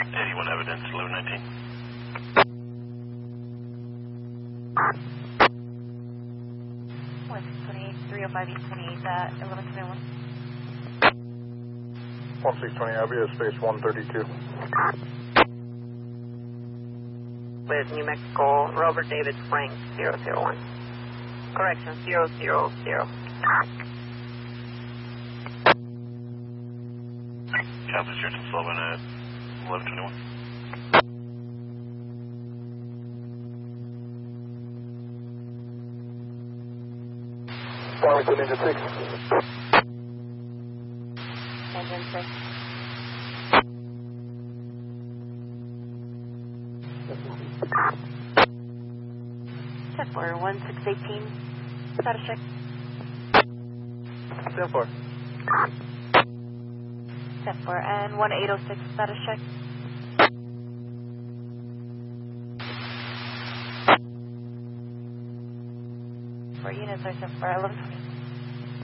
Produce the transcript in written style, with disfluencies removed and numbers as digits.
81 evidence, 1119. West 28, 305 East 28 at 1121. 1620 Avia, space 132. With New Mexico, Robert David Frank, 001. Correction, 000. Copy, Sturgeon Sullivan at 1121. Farmington Engine 6. Engine 6. Set for 1618. Status check. 10-4. Set for and 1806. Status check. For units are set for 1120.